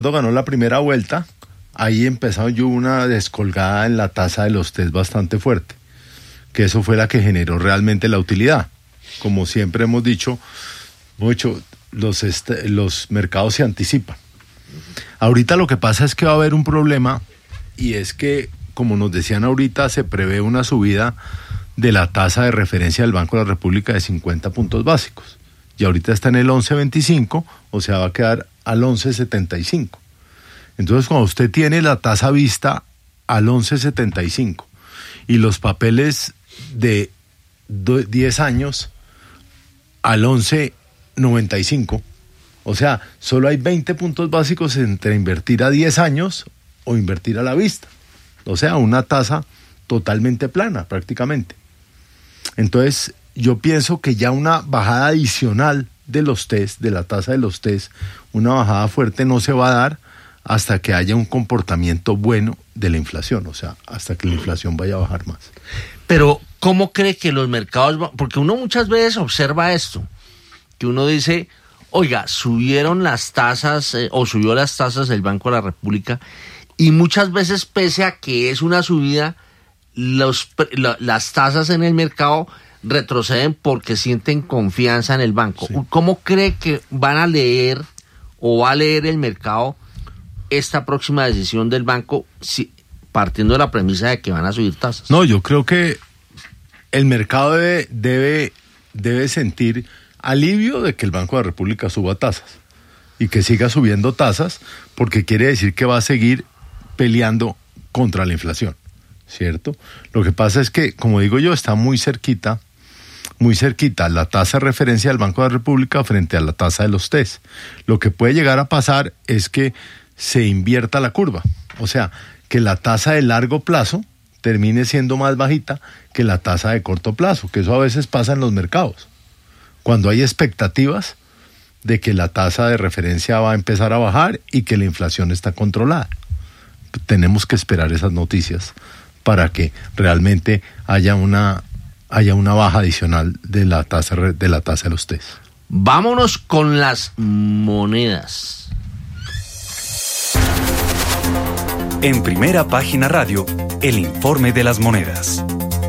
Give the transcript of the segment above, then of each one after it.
ganó la primera vuelta, ahí empezó yo una descolgada en la tasa de los test bastante fuerte, que eso fue la que generó realmente la utilidad. Como siempre hemos dicho, los mercados se anticipan. Ahorita lo que pasa es que va a haber un problema, y es que, como nos decían ahorita, se prevé una subida de la tasa de referencia del Banco de la República de 50 puntos básicos. Y ahorita está en el 11.25, o sea, va a quedar al 11.75. Entonces, cuando usted tiene la tasa vista al 11.75 y los papeles de 10 años al 11.95, o sea, solo hay 20 puntos básicos entre invertir a 10 años o invertir a la vista. O sea, una tasa totalmente plana, prácticamente. Entonces, yo pienso que ya una bajada adicional de los test, de la tasa de los test, una bajada fuerte no se va a dar hasta que haya un comportamiento bueno de la inflación, o sea, hasta que la inflación vaya a bajar más. Pero, ¿cómo cree que los mercados...? Porque uno muchas veces observa esto, que uno dice, oiga, subieron las tasas, o subió las tasas del Banco de la República, y muchas veces, pese a que es una subida, las tasas en el mercado retroceden porque sienten confianza en el banco. Sí. ¿Cómo cree que van a leer o va a leer el mercado esta próxima decisión del banco, partiendo de la premisa de que van a subir tasas? No, yo creo que el mercado debe sentir alivio de que el Banco de la República suba tasas y que siga subiendo tasas, porque quiere decir que va a seguir peleando contra la inflación, ¿cierto? Lo que pasa es que, como digo yo, está muy cerquita la tasa de referencia del Banco de la República frente a la tasa de los test. Lo que puede llegar a pasar es que se invierta la curva, o sea, que la tasa de largo plazo termine siendo más bajita que la tasa de corto plazo, que eso a veces pasa en los mercados, cuando hay expectativas de que la tasa de referencia va a empezar a bajar y que la inflación está controlada. Tenemos que esperar esas noticias para que realmente haya una baja adicional de la tasa de los test. Vámonos con las monedas. En Primera Página Radio, el informe de las monedas.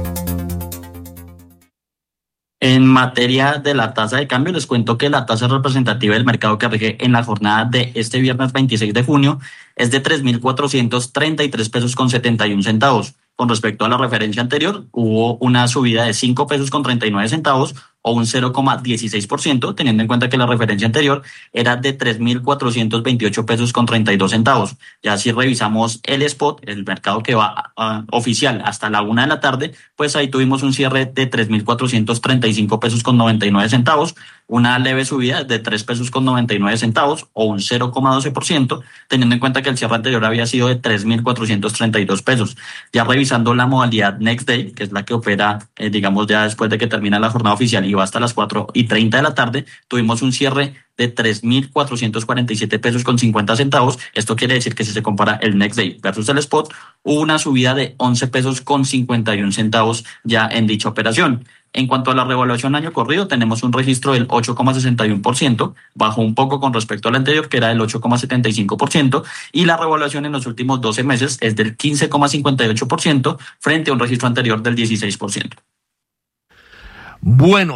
En materia de la tasa de cambio, les cuento que la tasa representativa del mercado que rige en la jornada de este viernes 26 de junio es de 3.433 pesos con 71 centavos. Con respecto a la referencia anterior, hubo una subida de 5 pesos con 39 centavos o un 0,16%, teniendo en cuenta que la referencia anterior era de 3.428 pesos con 32 centavos. Ya si revisamos el spot, el mercado que va oficial hasta la 1 de la tarde, pues ahí tuvimos un cierre de 3.435 pesos con 99 centavos, una leve subida de 3 pesos con 99 centavos o un 0,12%, teniendo en cuenta que el cierre anterior había sido de 3.432 pesos. Ya revisando la modalidad Next Day, que es la que opera, digamos, ya después de que termina la jornada oficial y va hasta las 4:30 de la tarde, tuvimos un cierre de 3.447 pesos con 50 centavos. Esto quiere decir que si se compara el Next Day versus el Spot, hubo una subida de 11 pesos con 51 centavos ya en dicha operación. En cuanto a la revaluación año corrido, tenemos un registro del 8,61%, bajó un poco con respecto al anterior, que era del 8,75%, y la revaluación en los últimos 12 meses es del 15,58%, frente a un registro anterior del 16%. Bueno,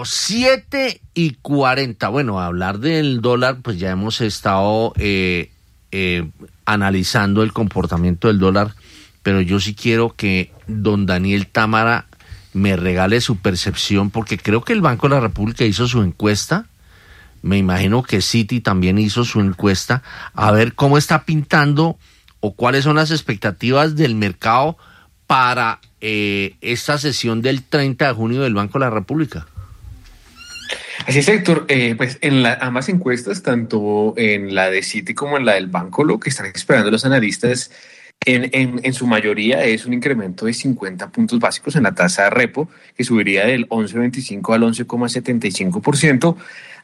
7:40. Bueno, a hablar del dólar, pues ya hemos estado analizando el comportamiento del dólar, pero yo sí quiero que don Daniel Támara me regale su percepción, porque creo que el Banco de la República hizo su encuesta, me imagino que Citi también hizo su encuesta, a ver cómo está pintando o cuáles son las expectativas del mercado para esta sesión del 30 de junio del Banco de la República. Así es, Héctor. Pues en ambas encuestas, tanto en la de Citi como en la del banco, lo que están esperando los analistas en su mayoría es un incremento de 50 puntos básicos en la tasa de repo, que subiría del 11,25 al 11,75%,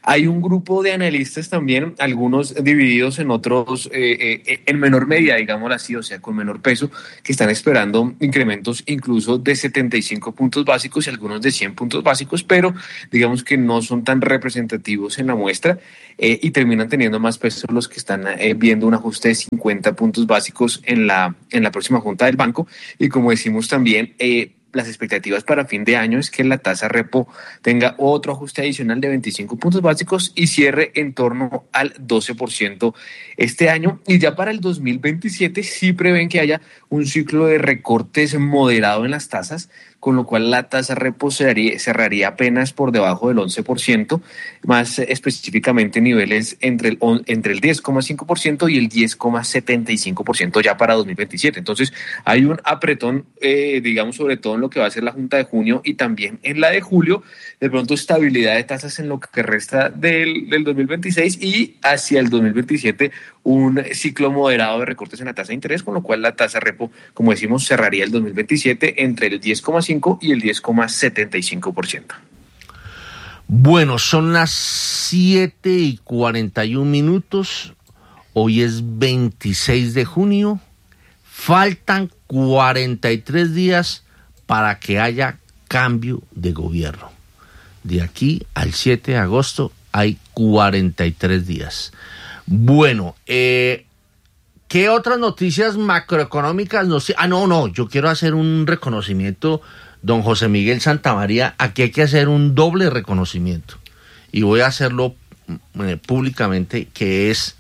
Hay un grupo de analistas también, algunos divididos en otros, en menor medida, digámoslo así, o sea, con menor peso, que están esperando incrementos incluso de 75 puntos básicos y algunos de 100 puntos básicos, pero digamos que no son tan representativos en la muestra y terminan teniendo más peso los que están viendo un ajuste de 50 puntos básicos en la próxima junta del banco. Y como decimos también, las expectativas para fin de año es que la tasa repo tenga otro ajuste adicional de 25 puntos básicos y cierre en torno al 12% este año. Y ya para el 2027 sí prevén que haya un ciclo de recortes moderado en las tasas, con lo cual la tasa repo cerraría apenas por debajo del 11%, más específicamente niveles entre el 10,5% y el 10,75% ya para 2027. Entonces hay un apretón, digamos, sobre todo en lo que va a ser la junta de junio y también en la de julio, de pronto estabilidad de tasas en lo que resta del 2026 y hacia el 2027 un ciclo moderado de recortes en la tasa de interés, con lo cual la tasa repo, como decimos, cerraría el 2027 entre el 10,5 y el 10,75%. Bueno, son las 7:41. Hoy es 26 de junio. Faltan 43 días para que haya cambio de gobierno. De aquí al 7 de agosto hay 43 días. Bueno, ¿qué otras noticias macroeconómicas nos... yo quiero hacer un reconocimiento, don José Miguel Santamaría. Aquí hay que hacer un doble reconocimiento y voy a hacerlo públicamente, que es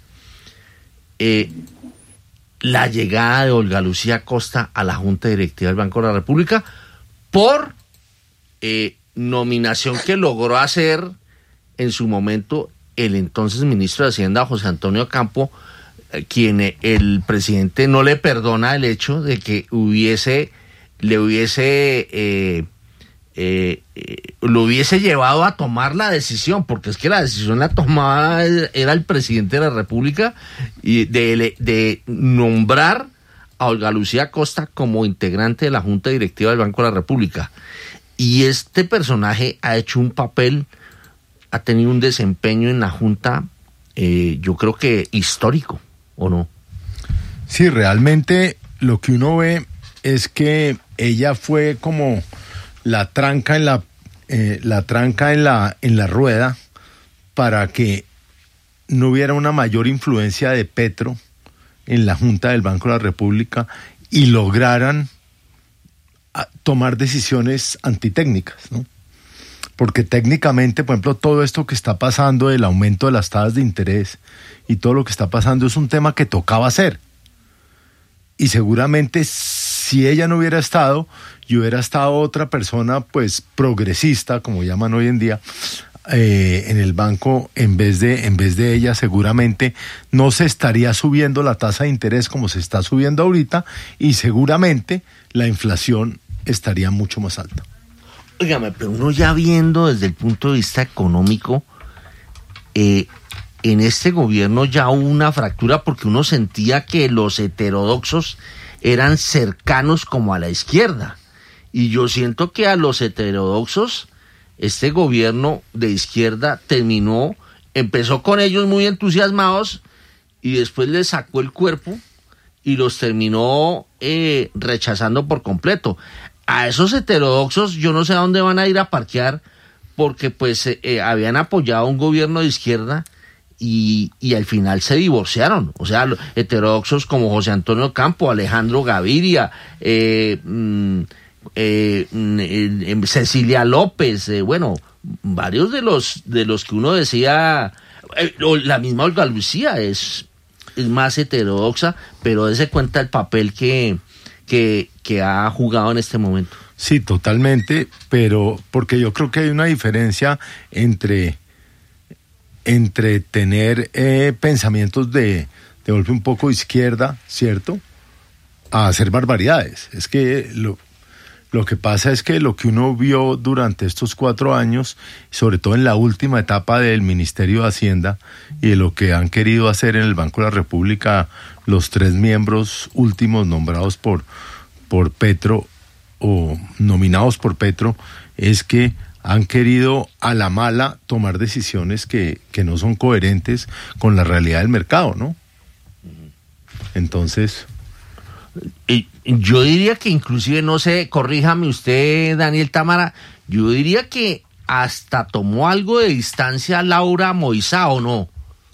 la llegada de Olga Lucía Costa a la Junta Directiva del Banco de la República por nominación que logró hacer en su momento el entonces ministro de Hacienda, José Antonio Campo, quien el presidente no le perdona el hecho de que lo hubiese llevado a tomar la decisión, porque es que la decisión la tomaba era el presidente de la República, y de nombrar a Olga Lucía Costa como integrante de la Junta Directiva del Banco de la República. Y este personaje ha hecho un papel, ha tenido un desempeño en la Junta, yo creo que histórico, ¿o no? Sí, realmente lo que uno ve es que ella fue como la tranca en la rueda para que no hubiera una mayor influencia de Petro en la Junta del Banco de la República y lograran tomar decisiones antitécnicas, ¿no? Porque técnicamente, por ejemplo, todo esto que está pasando, el aumento de las tasas de interés y todo lo que está pasando es un tema que tocaba hacer. Y seguramente si ella no hubiera estado y hubiera estado otra persona, pues progresista, como llaman hoy en día, en el banco, en vez de ella, seguramente no se estaría subiendo la tasa de interés como se está subiendo ahorita, y seguramente la inflación estaría mucho más alta. Óigame, pero uno ya viendo desde el punto de vista económico, en este gobierno ya hubo una fractura, porque uno sentía que los heterodoxos eran cercanos como a la izquierda, y yo siento que a los heterodoxos este gobierno de izquierda empezó con ellos muy entusiasmados y después les sacó el cuerpo y los terminó rechazando por completo. A esos heterodoxos yo no sé a dónde van a ir a parquear, porque pues habían apoyado a un gobierno de izquierda y al final se divorciaron. O sea, los heterodoxos como José Antonio Campo, Alejandro Gaviria, Cecilia López, varios de los que uno decía, la misma Olga Lucía es más heterodoxa, pero dése cuenta el papel que ha jugado en este momento. Sí, totalmente, pero porque yo creo que hay una diferencia entre tener pensamientos de golpe un poco izquierda, ¿cierto?, a hacer barbaridades. Es que lo que pasa es que lo que uno vio durante estos 4 años, sobre todo en la última etapa del Ministerio de Hacienda y de lo que han querido hacer en el Banco de la República los 3 miembros últimos nombrados por Petro o nominados por Petro, es que han querido a la mala tomar decisiones que no son coherentes con la realidad del mercado, ¿no? Entonces... yo diría que inclusive, no sé, corríjame usted, Daniel Támara, yo diría que hasta tomó algo de distancia Laura Moisá, ¿o no?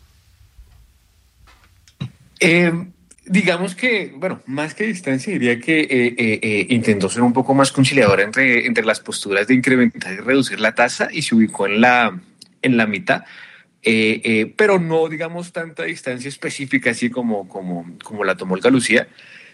Digamos que, bueno, más que distancia, diría que intentó ser un poco más conciliadora entre las posturas de incrementar y reducir la tasa y se ubicó en la mitad, pero no, digamos, tanta distancia específica así como la tomó Olga Lucía.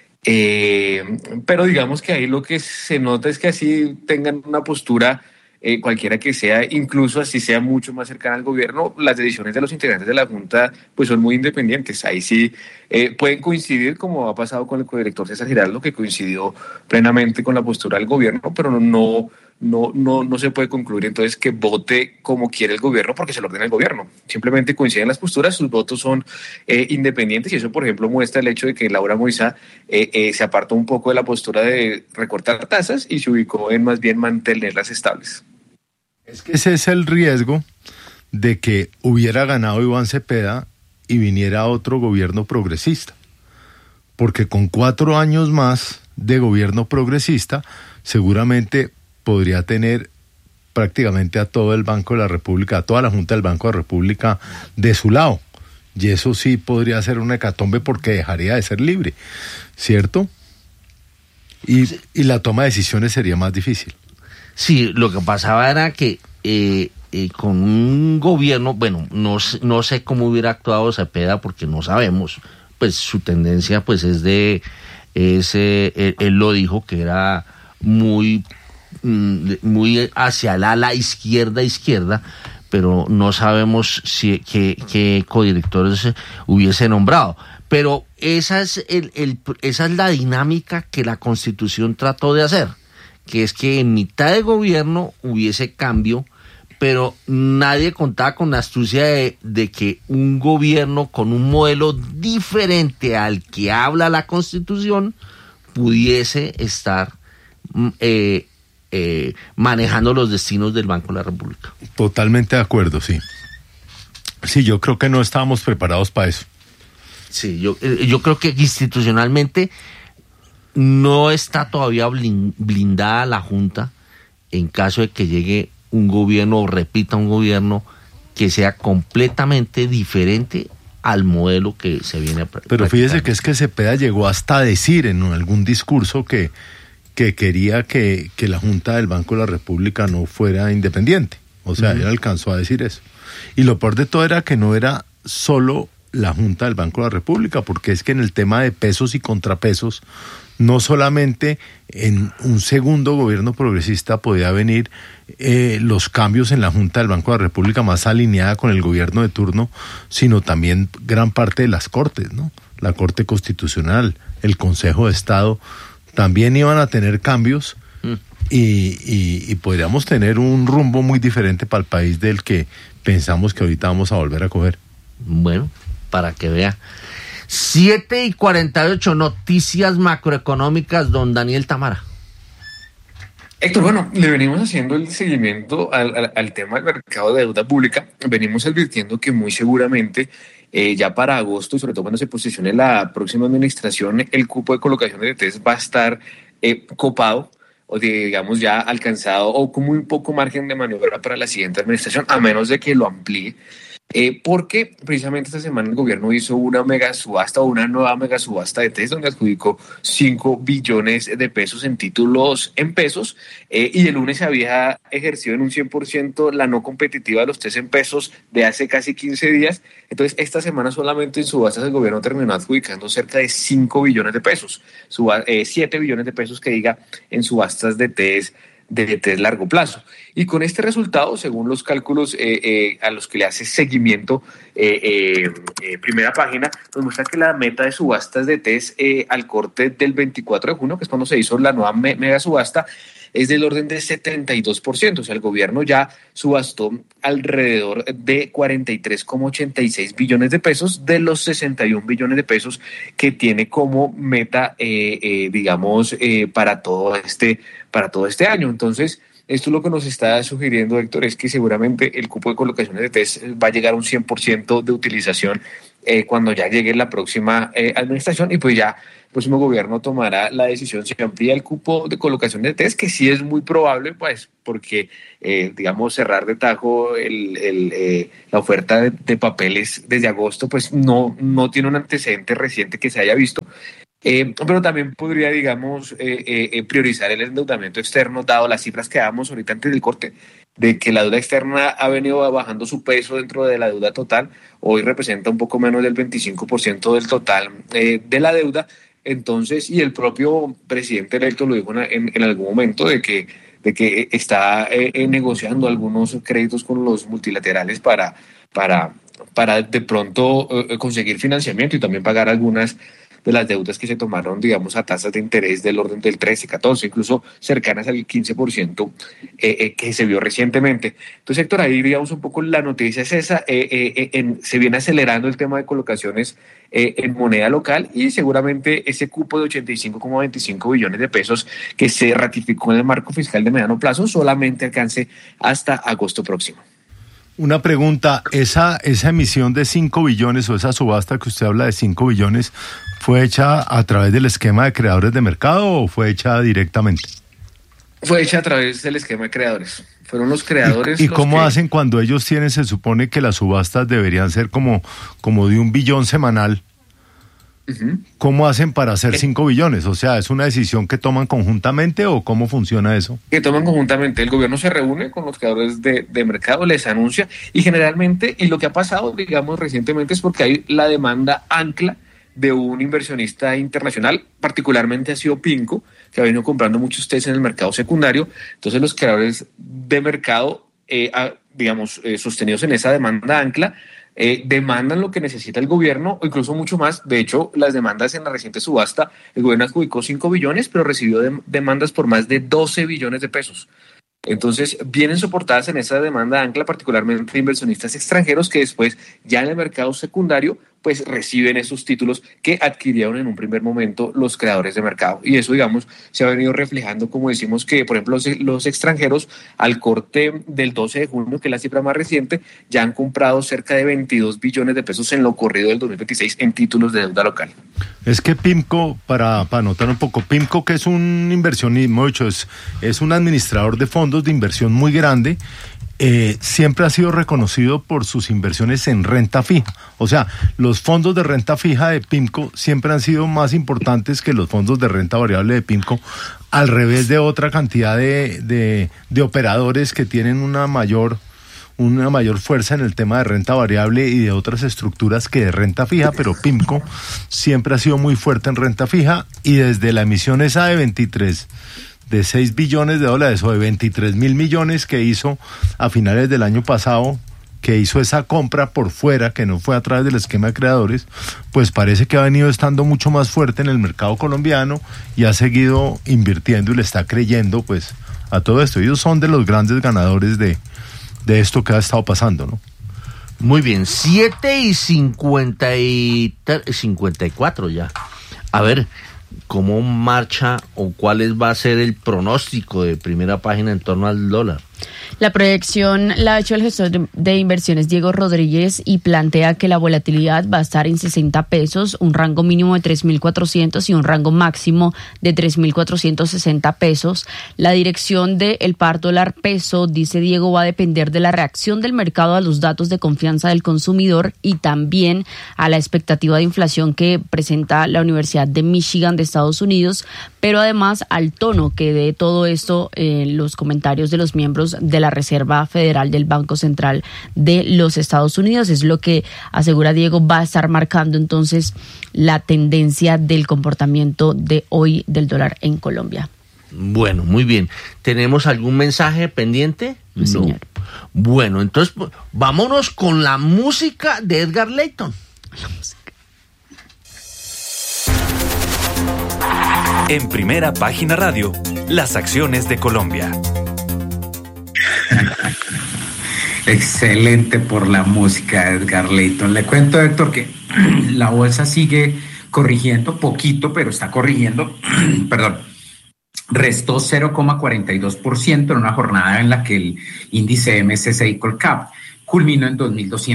Pero digamos que ahí lo que se nota es que así tengan una postura, cualquiera que sea, incluso así sea mucho más cercana al gobierno, las decisiones de los integrantes de la Junta pues son muy independientes. Ahí sí pueden coincidir, como ha pasado con el codirector César Giraldo, que coincidió plenamente con la postura del gobierno, pero no se puede concluir entonces que vote como quiere el gobierno porque se lo ordena el gobierno. Simplemente coinciden las posturas, sus votos son independientes, y eso, por ejemplo, muestra el hecho de que Laura Moisá se apartó un poco de la postura de recortar tasas y se ubicó en más bien mantenerlas estables. Es que ese es el riesgo de que hubiera ganado Iván Cepeda y viniera otro gobierno progresista, porque con 4 años más de gobierno progresista seguramente podría tener prácticamente a todo el Banco de la República, a toda la Junta del Banco de la República de su lado, y eso sí podría ser una hecatombe porque dejaría de ser libre, ¿cierto? Y la toma de decisiones sería más difícil. Sí, lo que pasaba era que con un gobierno, bueno, no sé cómo hubiera actuado Cepeda porque no sabemos, pues su tendencia pues es él lo dijo que era muy hacia el ala izquierda, pero no sabemos si qué codirectores hubiese nombrado. Pero esa es la dinámica que la Constitución trató de hacer, que es que en mitad de gobierno hubiese cambio, pero nadie contaba con la astucia de que un gobierno con un modelo diferente al que habla la Constitución pudiese estar manejando los destinos del Banco de la República. Totalmente de acuerdo, sí. Sí, yo creo que no estábamos preparados para eso. Sí, yo creo que institucionalmente no está todavía blindada la Junta en caso de que llegue un gobierno o repita un gobierno que sea completamente diferente al modelo que se viene a practicar. Pero fíjese que es que Cepeda llegó hasta a decir en algún discurso que quería que la Junta del Banco de la República no fuera independiente. O sea, él alcanzó a decir eso. Y lo peor de todo era que no era solo la Junta del Banco de la República, porque es que en el tema de pesos y contrapesos, no solamente en un segundo gobierno progresista podía venir los cambios en la Junta del Banco de la República más alineada con el gobierno de turno, sino también gran parte de las cortes, ¿no? La Corte Constitucional, el Consejo de Estado, también iban a tener cambios y podríamos tener un rumbo muy diferente para el país del que pensamos que ahorita vamos a volver a coger. Bueno, para que vea. 7:48, noticias macroeconómicas, don Daniel Támara. Héctor, bueno, le venimos haciendo el seguimiento al tema del mercado de deuda pública. Venimos advirtiendo que muy seguramente ya para agosto, y sobre todo cuando se posicione la próxima administración, el cupo de colocaciones de TES va a estar copado, o digamos ya alcanzado, o con muy poco margen de maniobra para la siguiente administración, a menos de que lo amplíe. Porque precisamente esta semana el gobierno hizo una mega subasta o una nueva mega subasta de TES donde adjudicó 5 billones de pesos en títulos en pesos, y el lunes se había ejercido en un 100% la no competitiva de los TES en pesos de hace casi 15 días. Entonces esta semana solamente en subastas el gobierno terminó adjudicando cerca de 5 billones de pesos, 7 billones de pesos que diga en subastas de TES largo plazo. Y con este resultado, según los cálculos a los que le hace seguimiento Primera Página, nos muestra que la meta de subastas de TES al corte del 24 de junio, que es cuando se hizo la nueva mega subasta, es del orden de 72%. O sea, el gobierno ya subastó alrededor de 43,86 billones de pesos de los 61 billones de pesos que tiene como meta, digamos, para todo este año. Entonces, esto lo que nos está sugiriendo, Héctor, es que seguramente el cupo de colocaciones de test va a llegar a un 100% de utilización cuando ya llegue la próxima administración, y pues ya el próximo gobierno tomará la decisión si amplía el cupo de colocación de test, que sí es muy probable, pues, porque, digamos, cerrar de tajo la oferta de papeles desde agosto, pues no tiene un antecedente reciente que se haya visto. Pero también podría, digamos, priorizar el endeudamiento externo, dado las cifras que dábamos ahorita antes del corte, de que la deuda externa ha venido bajando su peso dentro de la deuda total. Hoy representa un poco menos del 25% del total de la deuda. Entonces, y el propio presidente electo lo dijo en algún momento, de que está negociando algunos créditos con los multilaterales para de pronto conseguir financiamiento y también pagar algunas de las deudas que se tomaron, digamos, a tasas de interés del orden del 13, 14, incluso cercanas al 15% que se vio recientemente. Entonces, Héctor, ahí, digamos, un poco la noticia es esa, se viene acelerando el tema de colocaciones en moneda local, y seguramente ese cupo de 85,25 billones de pesos que se ratificó en el marco fiscal de mediano plazo solamente alcance hasta agosto próximo. Una pregunta, ¿esa emisión de 5 billones o esa subasta que usted habla de 5 billones fue hecha a través del esquema de creadores de mercado o fue hecha directamente? Fue hecha a través del esquema de creadores. Fueron los creadores. ¿Y cómo hacen cuando ellos tienen, se supone que las subastas deberían ser como de 1 billón semanal? Uh-huh. ¿Cómo hacen para hacer 5 billones? O sea, ¿es una decisión que toman conjuntamente o cómo funciona eso? Que toman conjuntamente. El gobierno se reúne con los creadores de mercado, les anuncia, y generalmente, y lo que ha pasado, digamos, recientemente, es porque hay la demanda ancla de un inversionista internacional, particularmente ha sido PIMCO, que ha venido comprando muchos test en el mercado secundario. Entonces los creadores de mercado, sostenidos en esa demanda ancla, demandan lo que necesita el gobierno, o incluso mucho más. De hecho, las demandas en la reciente subasta, el gobierno adjudicó 5 billones, pero recibió demandas por más de 12 billones de pesos. Entonces, vienen soportadas en esa demanda ancla, particularmente inversionistas extranjeros, que después, ya en el mercado secundario, pues reciben esos títulos que adquirieron en un primer momento los creadores de mercado. Y eso, digamos, se ha venido reflejando, como decimos, que, por ejemplo, los extranjeros, al corte del 12 de junio, que es la cifra más reciente, ya han comprado cerca de 22 billones de pesos en lo corrido del 2026 en títulos de deuda local. Es que PIMCO, para anotar un poco, PIMCO, que es un inversionismo, es un administrador de fondos de inversión muy grande, siempre ha sido reconocido por sus inversiones en renta fija. O sea, los fondos de renta fija de PIMCO siempre han sido más importantes que los fondos de renta variable de PIMCO, al revés de otra cantidad de operadores que tienen una mayor fuerza en el tema de renta variable y de otras estructuras que de renta fija, pero PIMCO siempre ha sido muy fuerte en renta fija, y desde la emisión esa de 6 billones de dólares o de 23,000 millones que hizo a finales del año pasado, que hizo esa compra por fuera, que no fue a través del esquema de creadores, pues parece que ha venido estando mucho más fuerte en el mercado colombiano y ha seguido invirtiendo y le está creyendo pues a todo esto. Ellos son de los grandes ganadores de esto que ha estado pasando, ¿no? Muy bien, 7:54 ya. A ver, ¿cómo marcha o cuál va a ser el pronóstico de Primera Página en torno al dólar? La proyección la ha hecho el gestor de inversiones Diego Rodríguez y plantea que la volatilidad va a estar en 60 pesos, un rango mínimo de 3.400 y un rango máximo de 3.460 pesos. La dirección del par dólar peso, dice Diego, va a depender de la reacción del mercado a los datos de confianza del consumidor y también a la expectativa de inflación que presenta la Universidad de Michigan de Estados Unidos, pero además al tono que dé todo esto los comentarios de los miembros de la Reserva Federal del Banco Central de los Estados Unidos. Es lo que, asegura Diego, va a estar marcando entonces la tendencia del comportamiento de hoy del dólar en Colombia. Bueno, muy bien. ¿Tenemos algún mensaje pendiente? No, señor. Bueno, entonces vámonos con la música de Edgar Layton. La música. En Primera Página Radio, las acciones de Colombia. Excelente por la música, Edgar Layton. Le cuento, Héctor, que la bolsa sigue corrigiendo poquito, pero está corrigiendo, perdón, restó 0,42% en una jornada en la que el índice MSCI Colcap culminó en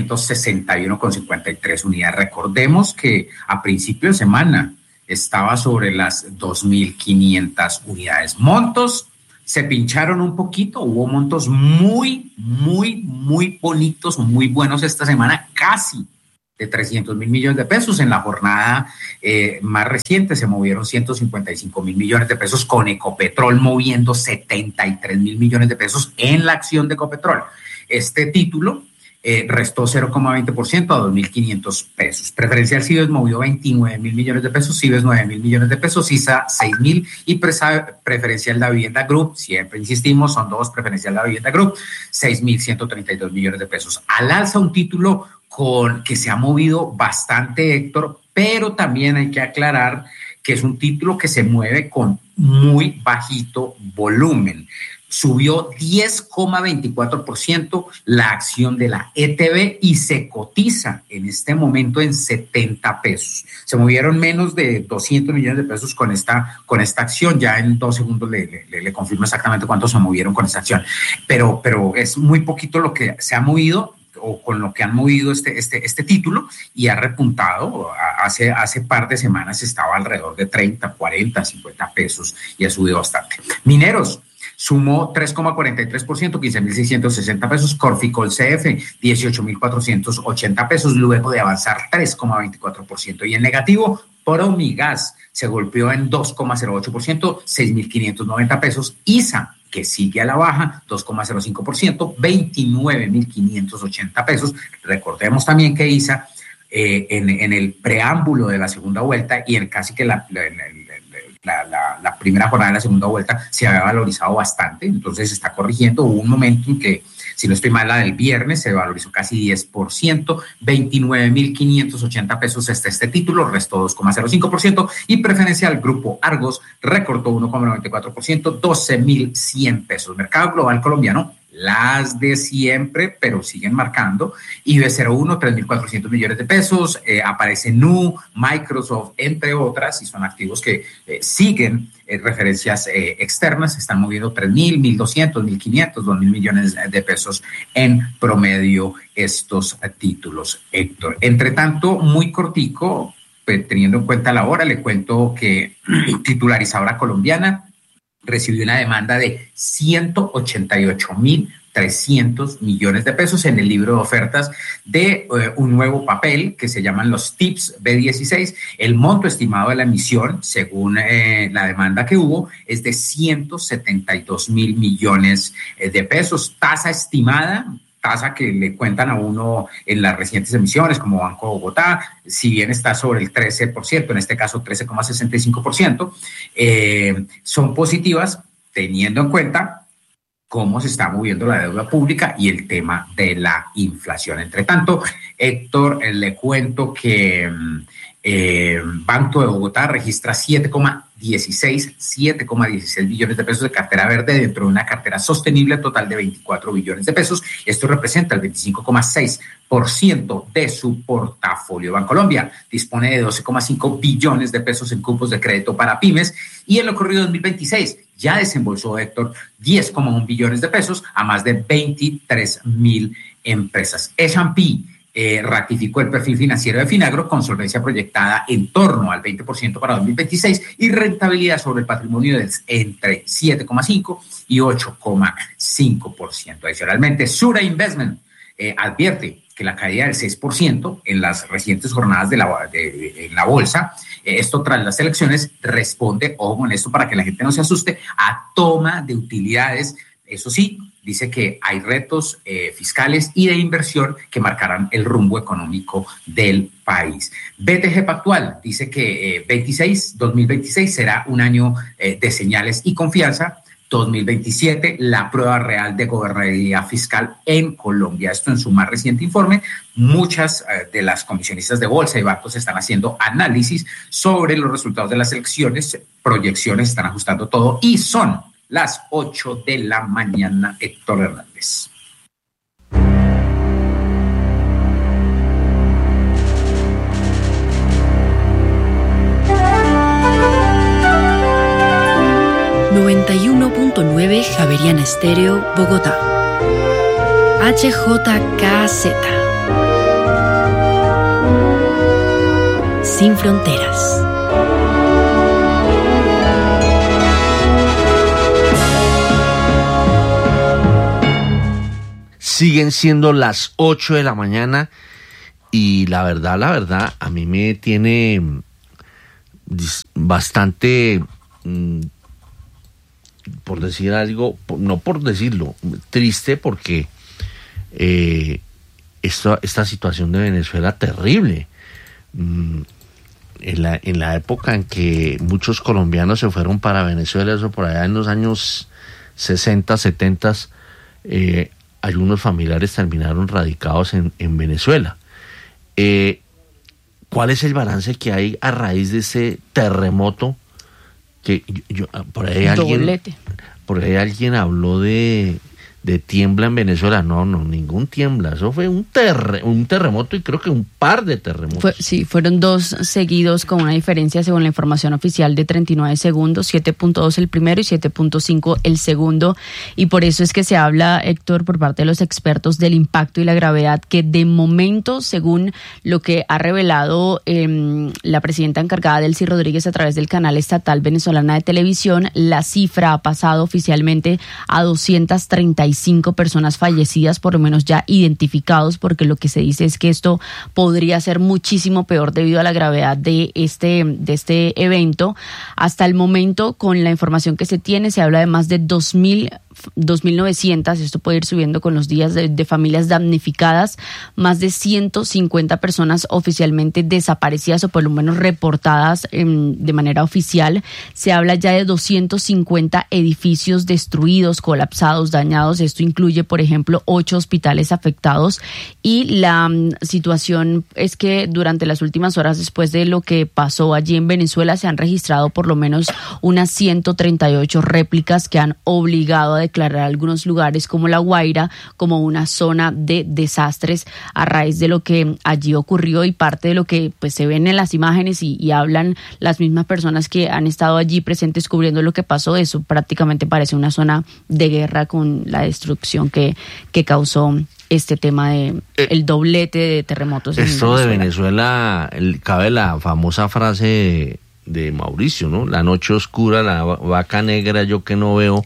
2.261,53 unidades. Recordemos que a principio de semana estaba sobre las 2.500 unidades. Montos se pincharon un poquito, hubo montos muy bonitos, muy buenos esta semana, casi de 300,000 millones de pesos. En la jornada más reciente se movieron 155,000 millones de pesos, con Ecopetrol moviendo 73,000 millones de pesos en la acción de Ecopetrol. Este título restó 0,20% a 2.500 pesos. Preferencial Cibes movió 29,000 millones de pesos, Cibes 9,000 millones de pesos, ISA 6,000 y Preferencial La Vivienda Group, siempre insistimos, son dos, Preferencial La Vivienda Group, 6,132 millones de pesos. Al alza un título que se ha movido bastante, Héctor, pero también hay que aclarar que es un título que se mueve con muy bajito volumen. Subió 10,24% la acción de la ETB y se cotiza en este momento en 70 pesos. Se movieron menos de 200 millones de pesos con esta acción. Ya en 2 segundos le confirmo exactamente cuánto se movieron con esta acción. Pero es muy poquito lo que se ha movido o con lo que han movido este título, y ha repuntado. Hace par de semanas estaba alrededor de 30, 40, 50 pesos y ha subido bastante. Mineros sumó 3,43%, 15,660 pesos. Corficol CF, 18,480 pesos, luego de avanzar 3,24%. Y en negativo, Promigas se golpeó en 2,08%, 6,590 pesos. ISA, que sigue a la baja, 2,05%, 29,580 pesos. Recordemos también que ISA, en el preámbulo de la segunda vuelta y en casi que la primera jornada de la segunda vuelta, se había valorizado bastante, entonces se está corrigiendo. Hubo un momento en que, si no estoy mal, la del viernes se valorizó casi 10%, 29,580 pesos este título, restó 2,05%, y Preferencial Grupo Argos recortó 1,94%, 12,100 pesos. Mercado global colombiano, las de siempre, pero siguen marcando. IB01, 3,400 millones de pesos. Aparece Nu, Microsoft, entre otras, y son activos que siguen referencias externas. Están moviendo 3,000, 1,200, 1,500, 2,000 millones de pesos en promedio estos títulos, Héctor. Entre tanto, muy cortico, teniendo en cuenta la hora, le cuento que Titularizadora Colombiana recibió una demanda de 188,300 millones de pesos en el libro de ofertas de un nuevo papel que se llaman los TIPS B16. El monto estimado de la emisión, según la demanda que hubo, es de 172,000 millones de pesos. Tasa estimada, tasa que le cuentan a uno en las recientes emisiones, como Banco de Bogotá, si bien está sobre el 13%, en este caso 13,65%, son positivas, teniendo en cuenta cómo se está moviendo la deuda pública y el tema de la inflación. Entre tanto, Héctor, le cuento que Banco de Bogotá registra 7,16 billones de pesos de cartera verde dentro de una cartera sostenible total de 24 billones de pesos. Esto representa el 25,6% de su portafolio. Bancolombia dispone de 12,5 billones de pesos en cupos de crédito para pymes, y en lo corrido 2026 ya desembolsó, Héctor, 10,1 billones de pesos a más de 23,000 empresas. S&P ratificó el perfil financiero de Finagro con solvencia proyectada en torno al 20% para 2026 y rentabilidad sobre el patrimonio de entre 7,5 y 8,5%. Adicionalmente, Sura Investment advierte que la caída del 6% en las recientes jornadas en la bolsa, esto tras las elecciones, responde, ojo con esto para que la gente no se asuste, a toma de utilidades. Eso sí, dice que hay retos fiscales y de inversión que marcarán el rumbo económico del país. BTG Pactual dice que 2026 será un año de señales y confianza. 2027, la prueba real de gobernabilidad fiscal en Colombia. Esto en su más reciente informe. Muchas de las comisionistas de bolsa y bancos están haciendo análisis sobre los resultados de las elecciones, proyecciones, están ajustando todo, y son las 8 de la mañana, Héctor Hernández. 100.9 Javeriana Estéreo, Bogotá. HJKZ. Sin fronteras. Siguen siendo las 8 de la mañana y la verdad, a mí me tiene bastante, por decir algo, no por decirlo, triste porque esta situación de Venezuela terrible. En la época en que muchos colombianos se fueron para Venezuela, eso por allá en los años 60, 70, algunos familiares terminaron radicados en Venezuela. ¿Cuál es el balance que hay a raíz de ese terremoto? Que por ahí alguien habló de tiembla en Venezuela. No, ningún tiembla. Eso fue un terremoto y creo que un par de terremotos. Fueron 2 seguidos con una diferencia según la información oficial de 39 segundos, 7.2 el primero y 7.5 el segundo. Y por eso es que se habla, Héctor, por parte de los expertos del impacto y la gravedad que de momento, según lo que ha revelado la presidenta encargada Delcy Rodríguez a través del canal estatal venezolana de televisión, la cifra ha pasado oficialmente a 235 personas fallecidas, por lo menos ya identificados, porque lo que se dice es que esto podría ser muchísimo peor debido a la gravedad de este evento. Hasta el momento, con la información que se tiene, se habla de más de 2.900, esto puede ir subiendo con los días, de familias damnificadas, más de 150 personas oficialmente desaparecidas o por lo menos reportadas de manera oficial. Se habla ya de 250 edificios destruidos, colapsados, dañados. Esto incluye, por ejemplo, 8 hospitales afectados, y la situación es que durante las últimas horas después de lo que pasó allí en Venezuela se han registrado por lo menos unas 138 réplicas que han obligado a declarar algunos lugares como La Guaira como una zona de desastres a raíz de lo que allí ocurrió, y parte de lo que pues se ven en las imágenes y hablan las mismas personas que han estado allí presentes cubriendo lo que pasó. Eso prácticamente parece una zona de guerra con la destrucción que causó este tema de el doblete de terremotos. Esto de Venezuela, cabe la famosa frase de Mauricio, ¿no? La noche oscura, la vaca negra, yo que no veo.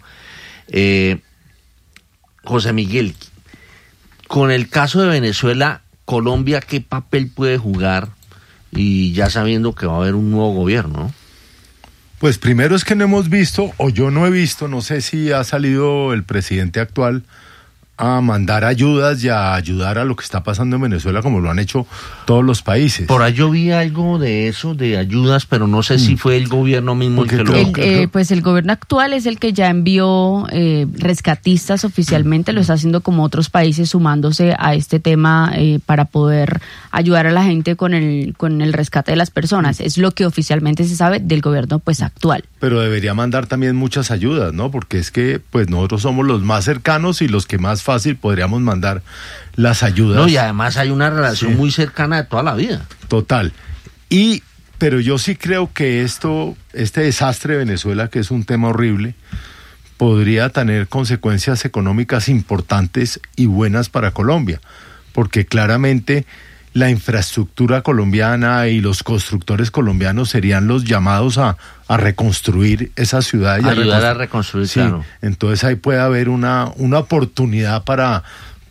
José Miguel, con el caso de Venezuela, Colombia, ¿qué papel puede jugar? Y ya sabiendo que va a haber un nuevo gobierno, ¿no? Pues primero es que no hemos visto, o yo no he visto, no sé si ha salido el presidente actual a mandar ayudas y a ayudar a lo que está pasando en Venezuela como lo han hecho todos los países. Por ahí yo vi algo de eso, de ayudas, pero no sé si fue el gobierno mismo el que lo... Pues el gobierno actual es el que ya envió rescatistas oficialmente, lo está haciendo como otros países sumándose a este tema para poder ayudar a la gente con el rescate de las personas. Es lo que oficialmente se sabe del gobierno pues actual. Pero debería mandar también muchas ayudas, ¿no? Porque es que pues nosotros somos los más cercanos y los que más fácil podríamos mandar las ayudas. No, y además hay una relación muy cercana de toda la vida. Total. Pero yo sí creo que este desastre de Venezuela, que es un tema horrible, podría tener consecuencias económicas importantes y buenas para Colombia, porque claramente la infraestructura colombiana y los constructores colombianos serían los llamados a reconstruir esa ciudad. Y ayudar a reconstruir, sí, claro. Entonces ahí puede haber una oportunidad para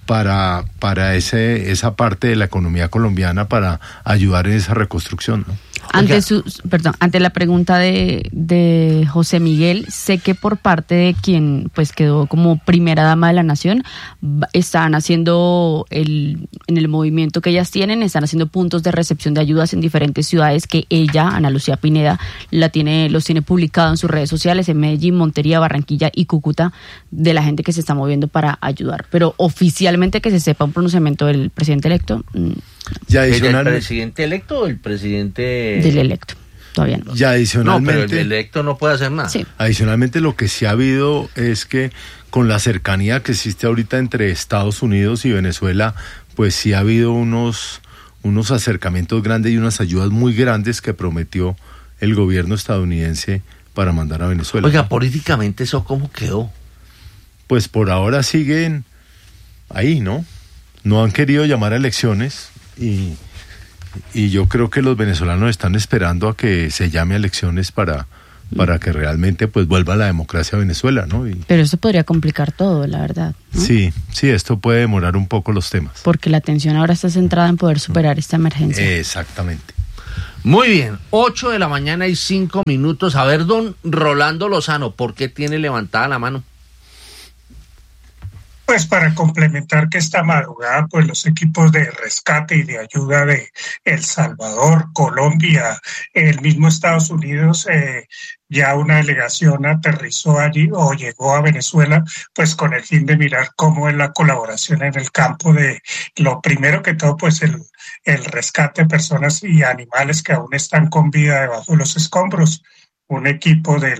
esa parte de la economía colombiana para ayudar en esa reconstrucción, ¿no? Ante la pregunta de José Miguel, sé que por parte de quien pues quedó como primera dama de la nación, están haciendo en el movimiento que ellas tienen, están haciendo puntos de recepción de ayudas en diferentes ciudades que ella, Ana Lucía Pineda, los tiene publicado en sus redes sociales, en Medellín, Montería, Barranquilla y Cúcuta, de la gente que se está moviendo para ayudar. Pero oficialmente que se sepa un pronunciamiento del presidente electo... ¿El presidente electo o el presidente...? Del electo, todavía no. Ya adicionalmente... No, pero el electo no puede hacer nada. Sí. Adicionalmente lo que sí ha habido es que con la cercanía que existe ahorita entre Estados Unidos y Venezuela, pues sí ha habido unos acercamientos grandes y unas ayudas muy grandes que prometió el gobierno estadounidense para mandar a Venezuela. Oiga, políticamente eso cómo quedó. Pues por ahora siguen ahí, ¿no? No han querido llamar a elecciones y yo creo que los venezolanos están esperando a que se llame a elecciones para que realmente pues vuelva la democracia a Venezuela, ¿no? Pero eso podría complicar todo, la verdad, ¿no? Sí, esto puede demorar un poco los temas. Porque la atención ahora está centrada en poder superar esta emergencia. Exactamente. Muy bien, 8:05 a.m. A ver, don Rolando Lozano, ¿por qué tiene levantada la mano? Pues para complementar que esta madrugada, pues los equipos de rescate y de ayuda de El Salvador, Colombia, el mismo Estados Unidos, ya una delegación aterrizó allí o llegó a Venezuela, pues con el fin de mirar cómo es la colaboración en el campo de, lo primero que todo, pues el rescate de personas y animales que aún están con vida debajo de los escombros. Un equipo de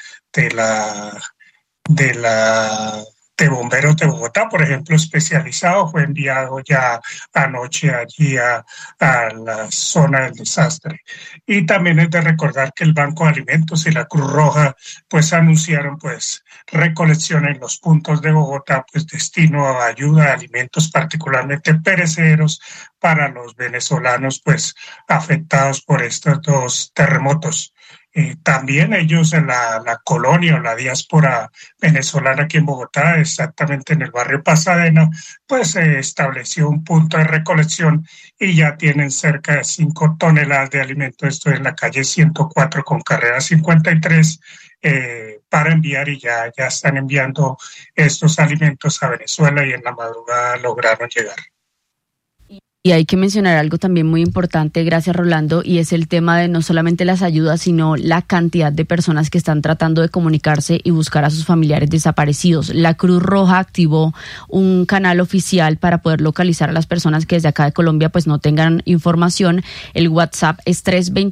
bomberos de Bogotá, por ejemplo, especializado, fue enviado ya anoche allí a la zona del desastre. Y también es de recordar que el Banco de Alimentos y la Cruz Roja pues anunciaron pues recolección en los puntos de Bogotá, pues destino a ayuda a alimentos particularmente perecederos para los venezolanos pues afectados por estos dos terremotos. También ellos en la colonia o la diáspora venezolana aquí en Bogotá, exactamente en el barrio Pasadena, pues estableció un punto de recolección y ya tienen cerca de 5 toneladas de alimentos, esto en la calle 104 con carrera 53, para enviar y ya están enviando estos alimentos a Venezuela y en la madrugada lograron llegar. Y hay que mencionar algo también muy importante, gracias Rolando, y es el tema de no solamente las ayudas, sino la cantidad de personas que están tratando de comunicarse y buscar a sus familiares desaparecidos. La Cruz Roja activó un canal oficial para poder localizar a las personas que desde acá de Colombia pues no tengan información. El WhatsApp es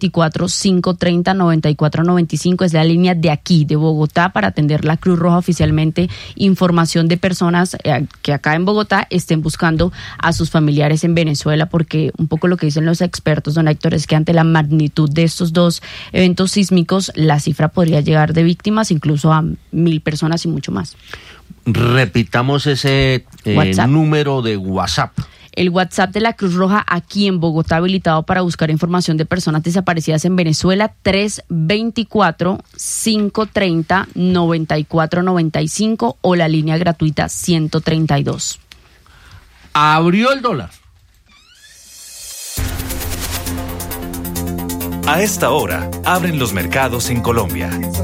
324-530-9495, es la línea de aquí, de Bogotá, para atender la Cruz Roja oficialmente, información de personas que acá en Bogotá estén buscando a sus familiares en Venezuela, porque un poco lo que dicen los expertos, don Héctor, es que ante la magnitud de estos dos eventos sísmicos, la cifra podría llegar de víctimas incluso a 1,000 personas y mucho más. Repitamos ese número de WhatsApp. El WhatsApp de la Cruz Roja aquí en Bogotá, habilitado para buscar información de personas desaparecidas en Venezuela, 324-530-9495 o la línea gratuita 132. Abrió el dólar. A esta hora, abren los mercados en Colombia.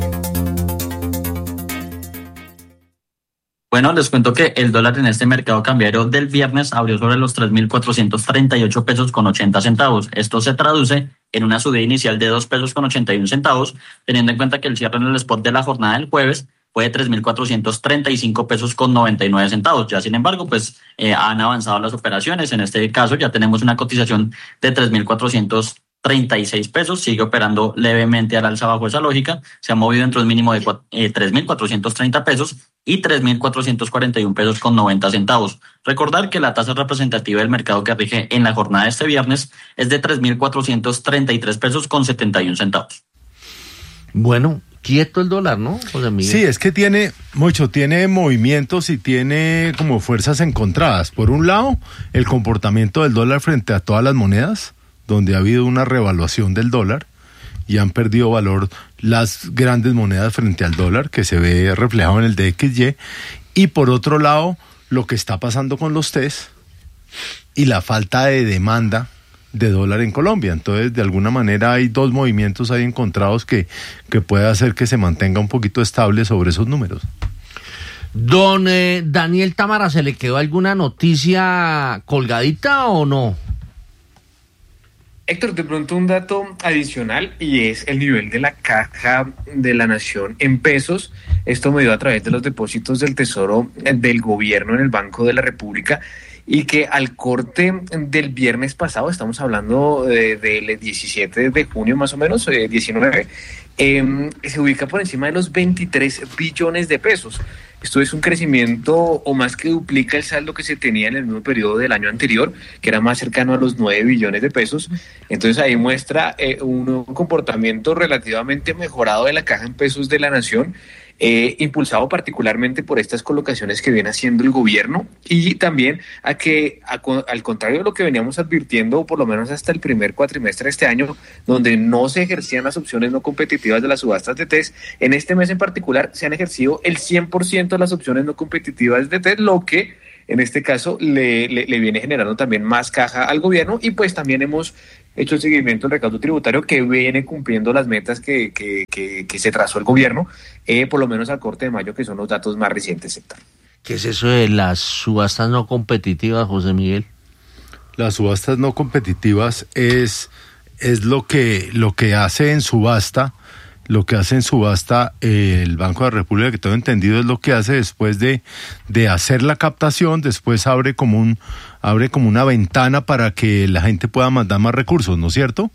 Bueno, les cuento que el dólar en este mercado cambiario del viernes abrió sobre los 3.438 pesos con 80 centavos. Esto se traduce en una subida inicial de 2 pesos con 81 centavos, teniendo en cuenta que el cierre en el spot de la jornada del jueves fue de 3.435 pesos con 99 centavos. Ya, sin embargo, pues han avanzado las operaciones. En este caso ya tenemos una cotización de 3.436 pesos, sigue operando levemente al alza bajo esa lógica, se ha movido entre un mínimo de 3.430 pesos y 3.441 pesos con 90 centavos. Recordar que la tasa representativa del mercado que rige en la jornada de este viernes es de 3.433 pesos con 71 centavos. Bueno, quieto el dólar, ¿no, José Miguel? Sí, es que tiene movimientos y tiene como fuerzas encontradas. Por un lado, el comportamiento del dólar frente a todas las monedas, donde ha habido una revaluación del dólar y han perdido valor las grandes monedas frente al dólar, que se ve reflejado en el DXY, y por otro lado, lo que está pasando con los TES y la falta de demanda de dólar en Colombia. Entonces, de alguna manera hay dos movimientos ahí encontrados que puede hacer que se mantenga un poquito estable sobre esos números. Don Daniel Támara, ¿se le quedó alguna noticia colgadita o no? Héctor, de pronto un dato adicional y es el nivel de la caja de la nación en pesos. Esto medido a través de los depósitos del Tesoro del gobierno en el Banco de la República, y que al corte del viernes pasado, estamos hablando del 17 de junio más o menos, 19, se ubica por encima de los 23 billones de pesos. Esto es un crecimiento o más que duplica el saldo que se tenía en el mismo periodo del año anterior, que era más cercano a los 9 billones de pesos. Entonces ahí muestra un comportamiento relativamente mejorado de la caja en pesos de la nación, impulsado particularmente por estas colocaciones que viene haciendo el gobierno y también al contrario de lo que veníamos advirtiendo, por lo menos hasta el primer cuatrimestre de este año, donde no se ejercían las opciones no competitivas de las subastas de TES, en este mes en particular se han ejercido el 100% de las opciones no competitivas de TES, lo que en este caso le viene generando también más caja al gobierno, y pues también hemos hecho el seguimiento del recaudo tributario que viene cumpliendo las metas que se trazó el gobierno, por lo menos al corte de mayo, que son los datos más recientes, Héctor. ¿Qué es eso de las subastas no competitivas, José Miguel? Las subastas no competitivas es lo que hace en subasta. Lo que hace en subasta el Banco de la República, que tengo entendido, es lo que hace después de hacer la captación, después abre como una ventana para que la gente pueda mandar más recursos, ¿no es cierto?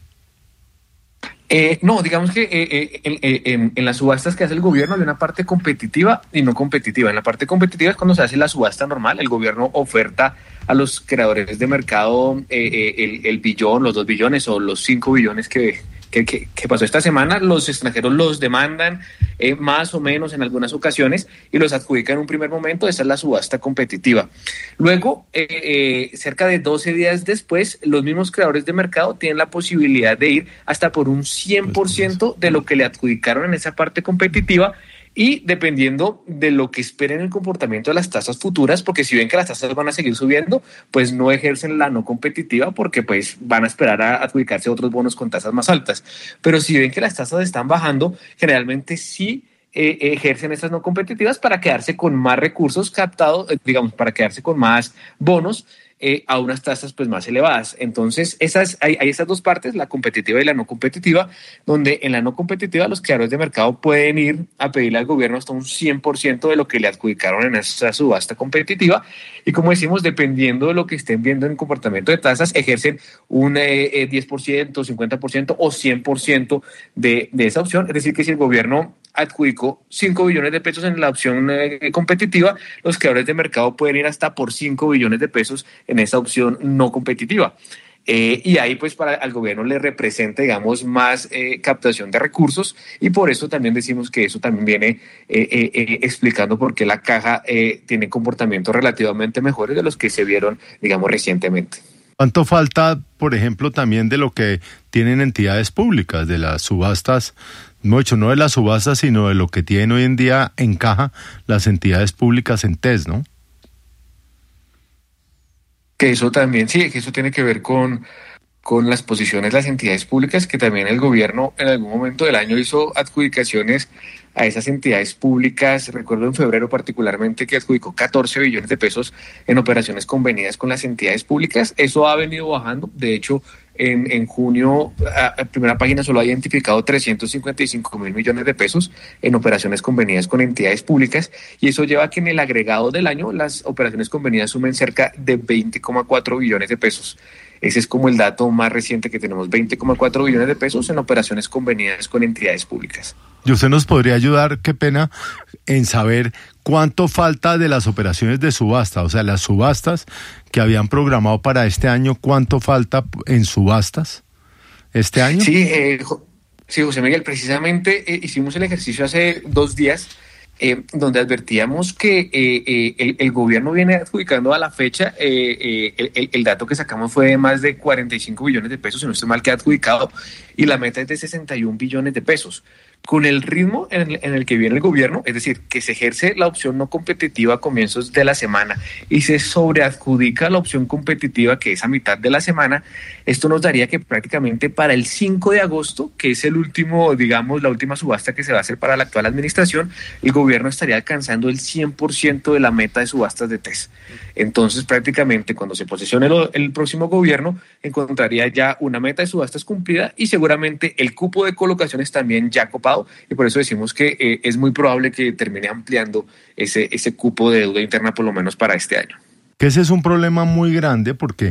No, digamos que en las subastas que hace el gobierno hay una parte competitiva y no competitiva. En la parte competitiva es cuando se hace la subasta normal, el gobierno oferta a los creadores de mercado el billón, los 2 billones o los 5 billones que pasó esta semana. Los extranjeros los demandan más o menos en algunas ocasiones y los adjudican en un primer momento. Esa es la subasta competitiva. Luego, cerca de 12 días después, los mismos creadores de mercado tienen la posibilidad de ir hasta por un 100% de lo que le adjudicaron en esa parte competitiva, y dependiendo de lo que esperen el comportamiento de las tasas futuras, porque si ven que las tasas van a seguir subiendo, pues no ejercen la no competitiva, porque pues van a esperar a adjudicarse otros bonos con tasas más altas. Pero si ven que las tasas están bajando, generalmente sí ejercen estas no competitivas para quedarse con más recursos captados, para quedarse con más bonos a unas tasas pues más elevadas. Entonces hay esas dos partes, la competitiva y la no competitiva, donde en la no competitiva los creadores de mercado pueden ir a pedirle al gobierno hasta un 100% de lo que le adjudicaron en esa subasta competitiva, y como decimos, dependiendo de lo que estén viendo en comportamiento de tasas, ejercen un 10%, 50% o 100% de esa opción. Es decir, que si el gobierno adjudicó 5 billones de pesos en la opción competitiva, los creadores de mercado pueden ir hasta por 5 billones de pesos en esa opción no competitiva. Y ahí pues al gobierno le representa, digamos, más captación de recursos, y por eso también decimos que eso también viene explicando por qué la caja tiene comportamientos relativamente mejores de los que se vieron, digamos, recientemente. ¿Cuánto falta, por ejemplo, también de lo que tienen entidades públicas, de las subastas? No de las subastas, sino de lo que tienen hoy en día en caja las entidades públicas en TES, ¿no? Que eso también, sí, que eso tiene que ver con las posiciones de las entidades públicas, que también el gobierno en algún momento del año hizo adjudicaciones a esas entidades públicas. Recuerdo en febrero particularmente que adjudicó 14 billones de pesos en operaciones convenidas con las entidades públicas. Eso ha venido bajando. De hecho, en junio, a primera página solo ha identificado 355 mil millones de pesos en operaciones convenidas con entidades públicas, y eso lleva a que en el agregado del año las operaciones convenidas sumen cerca de 20,4 billones de pesos. Ese es como el dato más reciente que tenemos, 20,4 billones de pesos en operaciones convenidas con entidades públicas. ¿Y usted nos podría ayudar, qué pena, en saber cuánto falta de las operaciones de subasta? O sea, las subastas que habían programado para este año, ¿cuánto falta en subastas este año? Sí, José Miguel, precisamente hicimos el ejercicio hace 2 días, donde advertíamos que el gobierno viene adjudicando a la fecha, el dato que sacamos fue de más de 45 billones de pesos, si no estoy mal, que ha adjudicado, y la meta es de 61 billones de pesos. Con el ritmo en el que viene el gobierno, es decir, que se ejerce la opción no competitiva a comienzos de la semana y se sobreadjudica la opción competitiva, que es a mitad de la semana, esto nos daría que prácticamente para el 5 de agosto, que es el último, digamos, la última subasta que se va a hacer para la actual administración, el gobierno estaría alcanzando el 100% de la meta de subastas de TES. Entonces, prácticamente cuando se posesione el próximo gobierno, encontraría ya una meta de subastas cumplida y seguramente el cupo de colocaciones también ya copado, y por eso decimos que es muy probable que termine ampliando ese cupo de deuda interna por lo menos para este año. Que ese es un problema muy grande, porque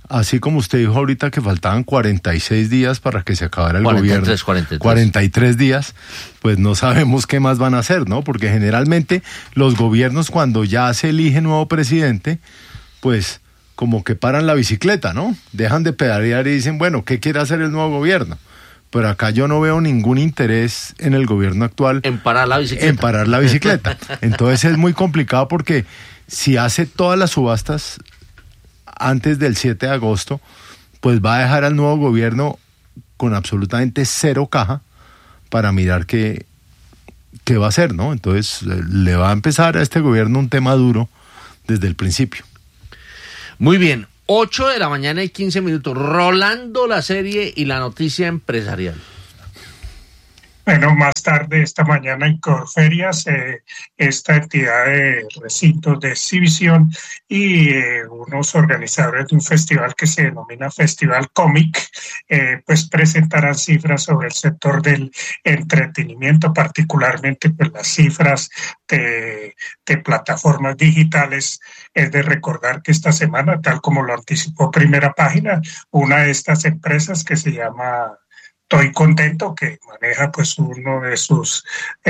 así como usted dijo ahorita que faltaban 46 días para que se acabara el 43, gobierno, 43 días, pues no sabemos qué más van a hacer, ¿no? Porque generalmente los gobiernos cuando ya se elige nuevo presidente, pues como que paran la bicicleta, ¿no? Dejan de pedalear y dicen, bueno, ¿qué quiere hacer el nuevo gobierno? Pero acá yo no veo ningún interés en el gobierno actual en parar la bicicleta. Entonces es muy complicado porque si hace todas las subastas antes del 7 de agosto, pues va a dejar al nuevo gobierno con absolutamente cero caja para mirar qué va a hacer, ¿no? Entonces le va a empezar a este gobierno un tema duro desde el principio. Muy bien, 8 de la mañana y 15 minutos, rolando la serie y la noticia empresarial. Bueno, más tarde esta mañana en Corferias, esta entidad de recintos de exhibición y unos organizadores de un festival que se denomina Festival Cómic, pues presentarán cifras sobre el sector del entretenimiento, particularmente pues las cifras de plataformas digitales. Es de recordar que esta semana, tal como lo anticipó Primera Página, una de estas empresas que se llama Estoy Contento, que maneja pues uno de sus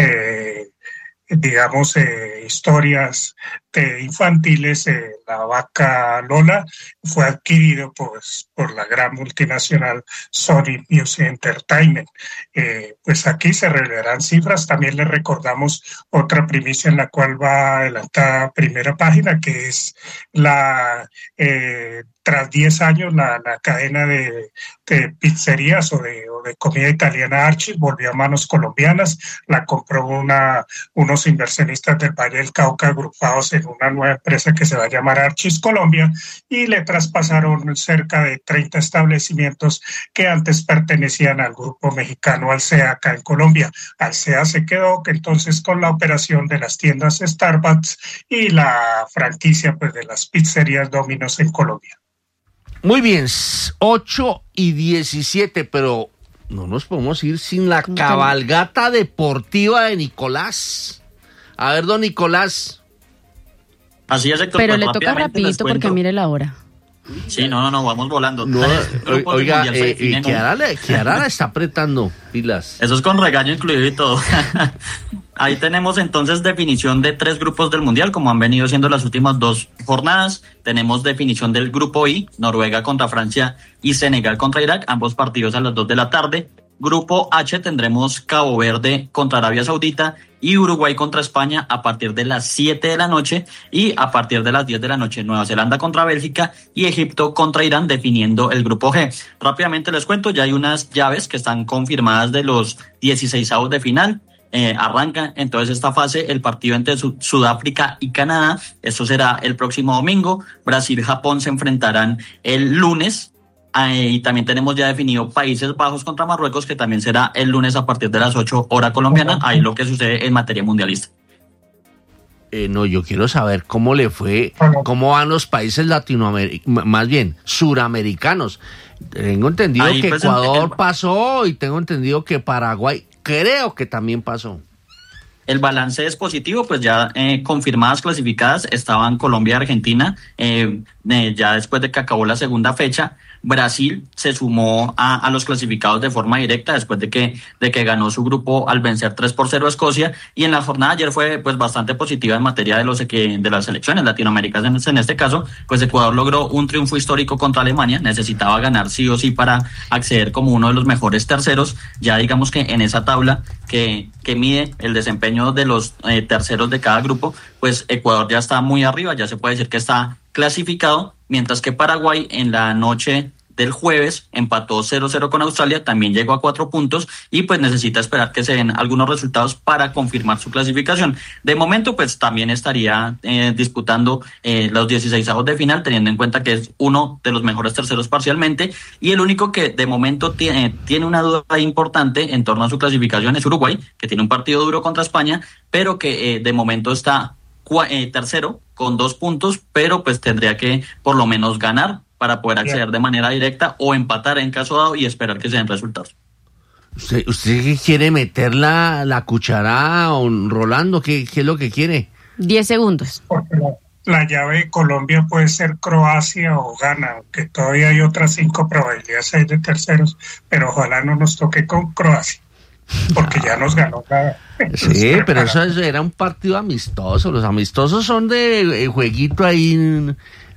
historias infantiles, La Vaca Lola, fue adquirido pues por la gran multinacional Sony Music Entertainment. Pues aquí se revelarán cifras. También les recordamos otra primicia en la cual va adelantada Primera Página, que es tras 10 años la cadena de pizzerías o de comida italiana Archis volvió a manos colombianas. La compró unos inversionistas del Valle del Cauca agrupados en una nueva empresa que se va a llamar Archis Colombia, y le traspasaron cerca de 30 establecimientos que antes pertenecían al grupo mexicano Alsea acá en Colombia. Alsea se quedó entonces con la operación de las tiendas Starbucks y la franquicia pues de las pizzerías Domino's en Colombia. Muy bien, 8:17, pero no nos podemos ir sin la cabalgata deportiva de Nicolás. A ver, don Nicolás. Así es, Héctor. Pero le toca rapidito porque mire la hora. Sí, no, vamos volando. No, oiga, Kiara la está apretando pilas. Eso es con regaño incluido y todo. Ahí tenemos entonces definición de 3 grupos del Mundial, como han venido siendo las últimas 2 jornadas. Tenemos definición del grupo I, Noruega contra Francia y Senegal contra Irak, ambos partidos a las 2 de la tarde. Grupo H tendremos Cabo Verde contra Arabia Saudita y Uruguay contra España a partir de las 7 de la noche, y a partir de las 10 de la noche Nueva Zelanda contra Bélgica y Egipto contra Irán, definiendo el grupo G. Rápidamente les cuento, ya hay unas llaves que están confirmadas de los 16avos de final. Arranca entonces esta fase el partido entre Sudáfrica y Canadá. Esto será el próximo domingo. Brasil y Japón se enfrentarán el lunes. Y también tenemos ya definido Países Bajos contra Marruecos, que también será el lunes a partir de las 8 hora colombiana. Ahí lo que sucede en materia mundialista. No, yo quiero saber cómo le fue, cómo van los países latinoamericanos, más bien suramericanos. Tengo entendido ahí, que pues, Ecuador pasó, y tengo entendido que Paraguay creo que también pasó. El balance es positivo, pues ya confirmadas clasificadas estaban Colombia y Argentina, ya después de que acabó la segunda fecha. Brasil se sumó a los clasificados de forma directa después de que ganó su grupo al vencer 3-0 a Escocia, y en la jornada ayer fue pues bastante positiva en materia de las selecciones latinoamericanas. En este caso, pues Ecuador logró un triunfo histórico contra Alemania, necesitaba ganar sí o sí para acceder como uno de los mejores terceros. Ya digamos que en esa tabla que mide el desempeño de los terceros de cada grupo, pues Ecuador ya está muy arriba, ya se puede decir que está clasificado, mientras que Paraguay en la noche del jueves empató 0-0 con Australia, también llegó a 4 puntos y pues necesita esperar que se den algunos resultados para confirmar su clasificación. De momento pues también estaría disputando los 16avos de final, teniendo en cuenta que es uno de los mejores terceros parcialmente, y el único que de momento tiene una duda importante en torno a su clasificación es Uruguay, que tiene un partido duro contra España, pero que de momento está tercero con 2 puntos, pero pues tendría que por lo menos ganar para poder acceder de manera directa o empatar en caso dado y esperar que se den resultados. ¿Usted quiere meter la cuchara, Rolando? ¿Qué es lo que quiere? 10 segundos. la llave de Colombia puede ser Croacia o Ghana, aunque todavía hay otras 5 probabilidades ahí de terceros, pero ojalá no nos toque con Croacia, porque ya nos ganó la... Sí, pero eso era un partido amistoso. Los amistosos son de jueguito ahí,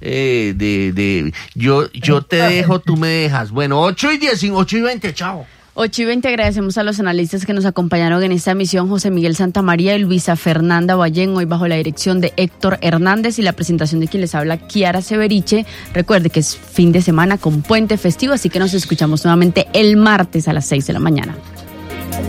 yo te dejo, tú me dejas. Bueno, 8:10, 8:20, chao. 8:20, agradecemos a los analistas que nos acompañaron en esta emisión, José Miguel Santamaría y Luisa Fernanda Ballén, hoy bajo la dirección de Héctor Hernández y la presentación de quien les habla, Kiara Severiche. Recuerde que es fin de semana con puente festivo, así que nos escuchamos nuevamente el martes a las 6 de la mañana.